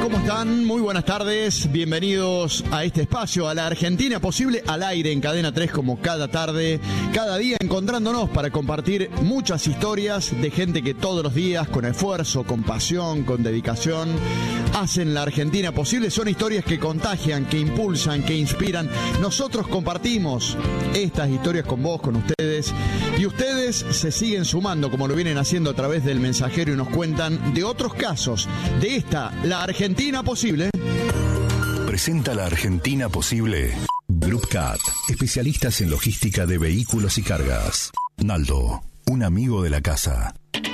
¿Cómo están? Muy buenas tardes, bienvenidos a este espacio, a la Argentina Posible, al aire en Cadena 3 como cada tarde, cada día encontrándonos para compartir muchas historias de gente que todos los días, con esfuerzo, con pasión, con dedicación, hacen la Argentina Posible. Son historias que contagian, que impulsan, que inspiran. Nosotros compartimos estas historias con vos, con ustedes, y ustedes se siguen sumando como lo vienen haciendo a través del mensajero y nos cuentan de otros casos de esta, la Argentina Posible. Presenta la Argentina Posible. Group Cat, especialistas en logística de vehículos y cargas. Naldo, un amigo de la casa.